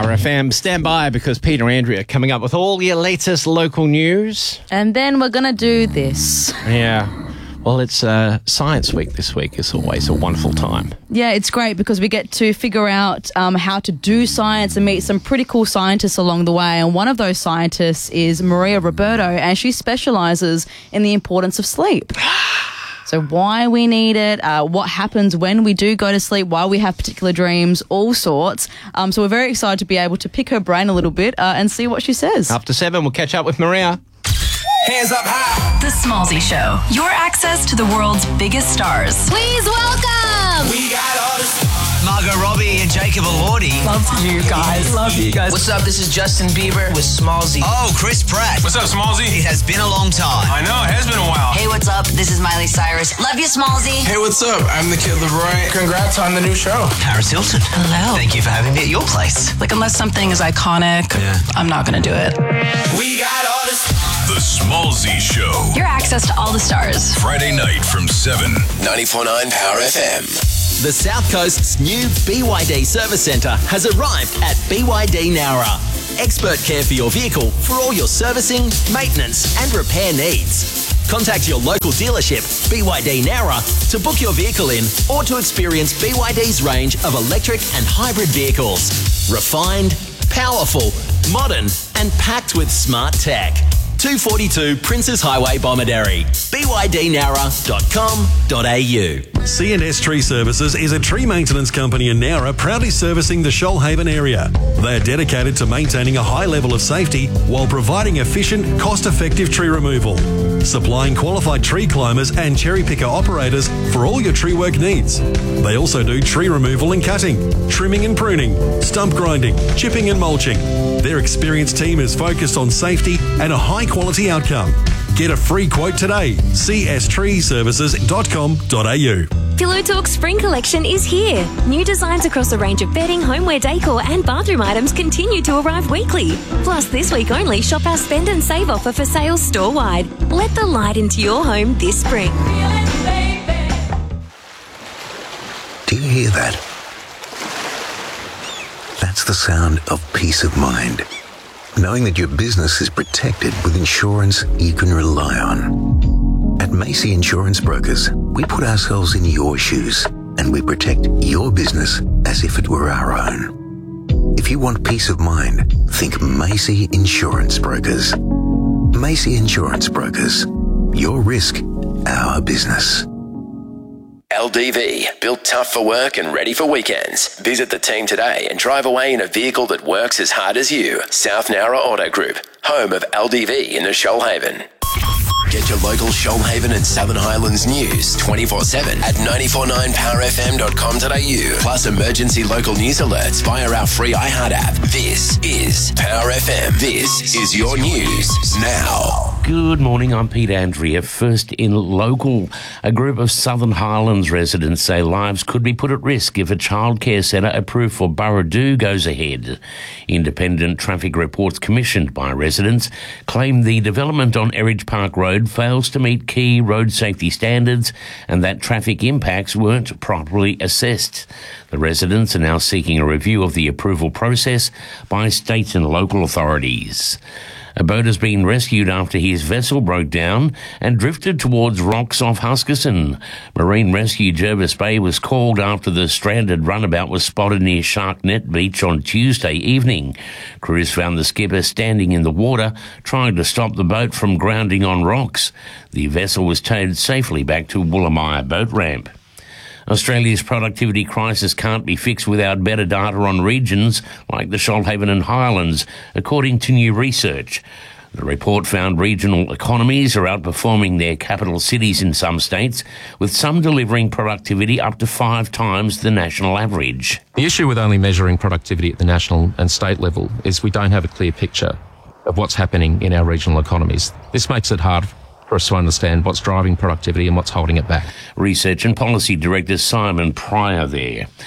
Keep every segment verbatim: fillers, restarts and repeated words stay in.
Power F M. Stand by because Peter and Andrea are coming up with all your latest local news. And then we're going to do this. Yeah. Well, it's uh, Science Week this week. It's always a wonderful time. Yeah, it's great because we get to figure out um, how to do science and meet some pretty cool scientists along the way. And one of those scientists is Maria Roberto, and she specialises in the importance of sleep. So why we need it, uh, what happens when we do go to sleep, why we have particular dreams, all sorts. Um, so we're very excited to be able to pick her brain a little bit uh, and see what she says. After seven, we'll catch up with Maria. Hands up high. The Smallzy Show. Your access to the world's biggest stars. Please welcome. We got all the stars. Margot Robbie and Jacob Elordi. Love you guys. Love you guys. What's up? This is Justin Bieber with Smallzy. Oh, Chris Pratt. What's up, Smallzy? It has been a long time. I know, it has been a while. Hey, what's up? This is Miley Cyrus. Love you, Smallzy. Hey, what's up? I'm the Kid Leroy. Congrats on the new show. Paris Hilton. Hello. Thank you for having me at your place. Like, unless something is iconic, Yeah. I'm not going to do it. We got all the stars. The Smallzy Show. Your access to all the stars. Friday night from seven. ninety-four point nine Power F M. The South Coast's new B Y D Service Centre has arrived at B Y D Nowra. Expert care for your vehicle for all your servicing, maintenance and repair needs. Contact your local dealership, B Y D Nowra, to book your vehicle in or to experience B Y D's range of electric and hybrid vehicles. Refined, powerful, modern and packed with smart tech. two forty-two Princes Highway, Bomaderry. B Y D nowra dot com dot a u. C and S Tree Services is a tree maintenance company in Nowra proudly servicing the Shoalhaven area. They are dedicated to maintaining a high level of safety while providing efficient, cost-effective tree removal. Supplying qualified tree climbers and cherry picker operators for all your tree work needs. They also do tree removal and cutting, trimming and pruning, stump grinding, chipping and mulching. Their experienced team is focused on safety and a high quality outcome. Get a free quote today. c s tree services dot com dot a u. Pillow Talk Spring Collection is here. New designs across a range of bedding, homeware decor and bathroom items continue to arrive weekly. Plus, this week only, shop our Spend and Save offer for sales store-wide. Let the light into your home this spring. Do you hear that? That's the sound of peace of mind. Knowing that your business is protected with insurance you can rely on. At Macy Insurance Brokers, we put ourselves in your shoes and we protect your business as if it were our own. If you want peace of mind, think Macy Insurance Brokers. Macy Insurance Brokers. Your risk, our business. L D V, built tough for work and ready for weekends. Visit the team today and drive away in a vehicle that works as hard as you. South Nowra Auto Group, home of L D V in the Shoalhaven. Get your local Shoalhaven and Southern Highlands news twenty-four seven at nine four nine power f m dot com dot a u. Plus emergency local news alerts via our free iHeart app. This is Power F M. This is your news now. Good morning, I'm Pete Andrea. First in local, a group of Southern Highlands residents say lives could be put at risk if a childcare centre approved for Burradoo goes ahead. Independent traffic reports commissioned by residents claim the development on Erridge Park Road fails to meet key road safety standards and that traffic impacts weren't properly assessed. The residents are now seeking a review of the approval process by state and local authorities. A boat has been rescued after his vessel broke down and drifted towards rocks off Huskisson. Marine Rescue Jervis Bay was called after the stranded runabout was spotted near Sharknet Beach on Tuesday evening. Crews found the skipper standing in the water, trying to stop the boat from grounding on rocks. The vessel was towed safely back to Woolamaya boat ramp. Australia's productivity crisis can't be fixed without better data on regions like the Shoalhaven and Highlands, according to new research. The report found regional economies are outperforming their capital cities in some states, with some delivering productivity up to five times the national average. The issue with only measuring productivity at the national and state level is we don't have a clear picture of what's happening in our regional economies. This makes it hard for us to understand what's driving productivity and what's holding it back. Research and Policy Director Simon Pryor there.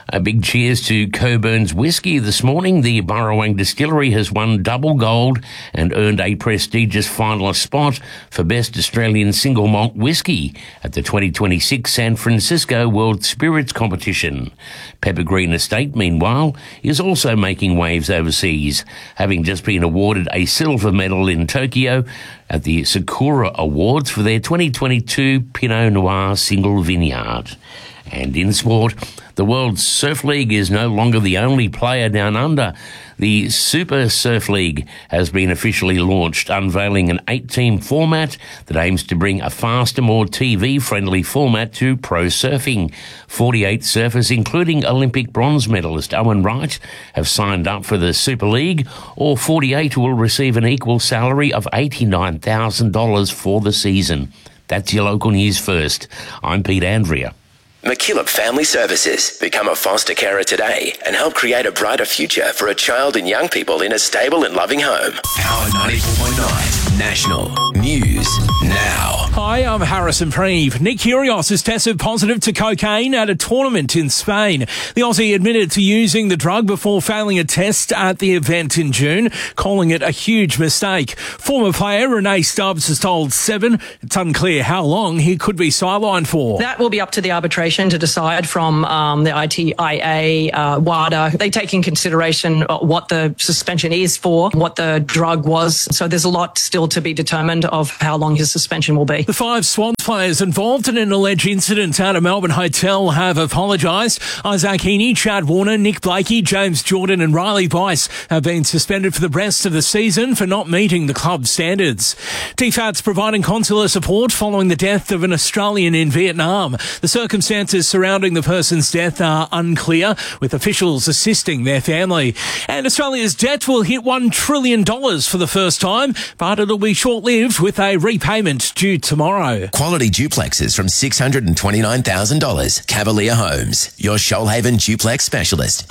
A big cheers to Coburn's Whiskey this morning. The Burrowang Distillery has won double gold and earned a prestigious finalist spot for Best Australian Single Malt Whiskey at the twenty twenty-six San Francisco World Spirits Competition. Peppergreen Estate, meanwhile, is also making waves overseas, having just been awarded a silver medal in Tokyo at the Sakura Awards for their twenty twenty-two Pinot Noir single vineyard. And in sport, the World Surf League is no longer the only player down under. The Super Surf League has been officially launched, unveiling an eight-team format that aims to bring a faster, more T V-friendly format to pro surfing. forty-eight surfers, including Olympic bronze medalist Owen Wright, have signed up for the Super League. All forty-eight will receive an equal salary of eighty-nine thousand dollars for the season. That's your local news first. I'm Pete Andrea. McKillop Family Services. Become a foster carer today and help create a brighter future for a child and young people in a stable and loving home. Power ninety-four point nine National News Now. Hi, I'm Harrison Preeve. Nick Kyrgios has tested positive to cocaine at a tournament in Spain. The Aussie admitted to using the drug before failing a test at the event in June, calling it a huge mistake. Former player Renee Stubbs has told Seven it's unclear how long he could be sidelined for. That will be up to the arbitration to decide from um, the I T I A, uh, WADA. They take in consideration what the suspension is for, what the drug was. So there's a lot still to be determined of how long his suspension will be. The five Swans players involved in an alleged incident at a Melbourne hotel have apologised. Isaac Heaney, Chad Warner, Nick Blakey, James Jordan and Riley Bice have been suspended for the rest of the season for not meeting the club standards. T FAT's providing consular support following the death of an Australian in Vietnam. The circumstances surrounding the person's death are unclear, with officials assisting their family. And Australia's debt will hit one trillion dollars for the first time, but it'll be short-lived with a repayment due tomorrow. Quality duplexes from six hundred twenty-nine thousand dollars. Cavalier Homes, your Shoalhaven duplex specialist.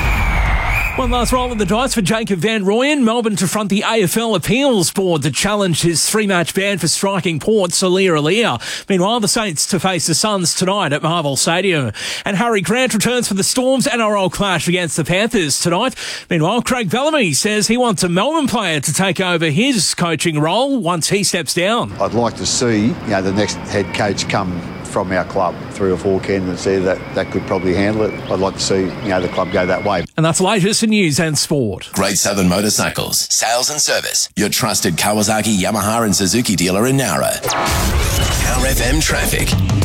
One last roll of the dice for Jacob Van Rooyen. Melbourne to front the A F L Appeals Board that challenged his three-match ban for striking Port, Aliir Aliir. Meanwhile, the Saints to face the Suns tonight at Marvel Stadium. And Harry Grant returns for the Storm's N R L clash against the Panthers tonight. Meanwhile, Craig Bellamy says he wants a Melbourne player to take over his coaching role once he steps down. I'd like to see, you know, the next head coach come from our club, three or four candidates there that, that could probably handle it. I'd like to see, you know, the club go that way. And that's the latest in news and sport. Great Southern Motorcycles, sales and service. Your trusted Kawasaki, Yamaha and Suzuki dealer in Nowra. Power F M traffic.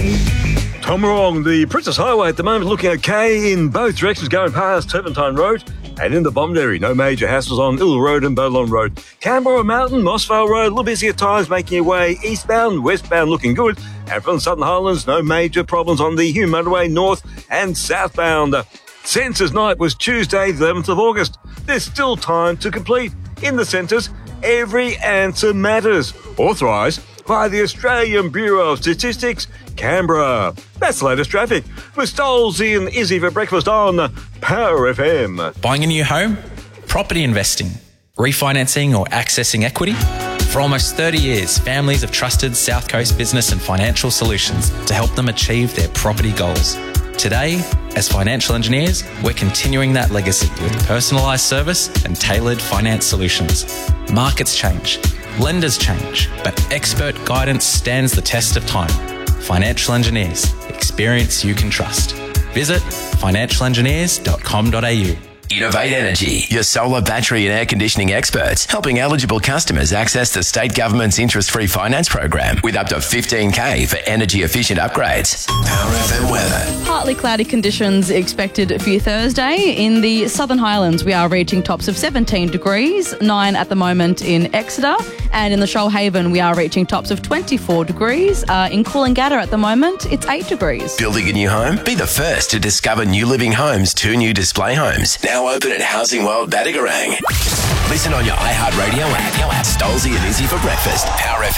Tom Wrong, the Princess Highway at the moment looking okay in both directions going past Turpentine Road. And in the Bomaderry, no major hassles on Ill Road and Bowlong Road. Canberra Mountain, Mossvale Road, a little busy at times, making your way eastbound, westbound looking good. And from the Southern Highlands, no major problems on the Hume Motorway north and southbound. Census night was Tuesday, the eleventh of August. There's still time to complete. In the census, every answer matters. Authorised by the Australian Bureau of Statistics, Canberra. That's the latest traffic. With Stolzy and Izzy for breakfast on Power F M. Buying a new home? Property investing? Refinancing or accessing equity? For almost thirty years, families have trusted South Coast Business and Financial Solutions to help them achieve their property goals. Today, as financial engineers, we're continuing that legacy with personalised service and tailored finance solutions. Markets change, lenders change, but expert guidance stands the test of time. Financial Engineers, experience you can trust. Visit financial engineers dot com dot a u. Innovate Energy, your solar, battery and air conditioning experts, helping eligible customers access the state government's interest-free finance program with up to fifteen K for energy-efficient upgrades. Power F M weather. Partly cloudy conditions expected for you Thursday. In the Southern Highlands, we are reaching tops of seventeen degrees, nine at the moment in Exeter. And in the Shoalhaven, we are reaching tops of twenty-four degrees. Uh, in Coolangatta at the moment, it's eight degrees. Building a new home? Be the first to discover New Living Homes' two new display homes. Now open at Housing World Badagarang. Listen on your iHeartRadio app. Stolzy and Izzy for breakfast. Power F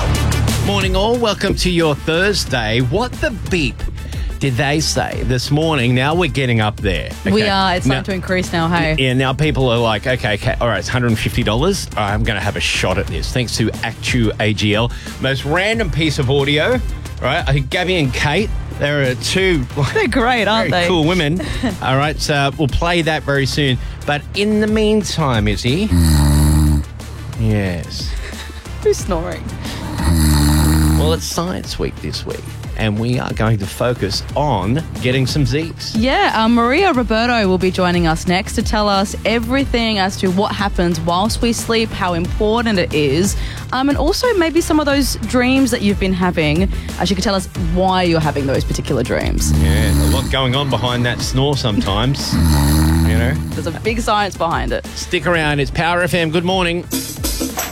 M. Morning all. Welcome to your Thursday. What the beep did they say this morning? Now we're getting up there. Okay. We are. It's now, time to increase now, hey? Yeah, now people are like, okay, okay, all right, it's one hundred fifty dollars. All right, I'm going to have a shot at this. Thanks to Actu A G L. Most random piece of audio, right? I think Gabby and Kate There are two They're great, aren't very they? cool women. All right, so we'll play that very soon. But in the meantime, Izzy. Yes. Who's snoring? Well, it's Science Week this week, and we are going to focus on getting some Zeeks. Yeah, um, Maria Roberto will be joining us next to tell us everything as to what happens whilst we sleep, how important it is, um, and also maybe some of those dreams that you've been having. Uh, she could tell us why you're having those particular dreams. Yeah, a lot going on behind that snore sometimes, you know. There's a big science behind it. Stick around, it's Power F M. Good morning.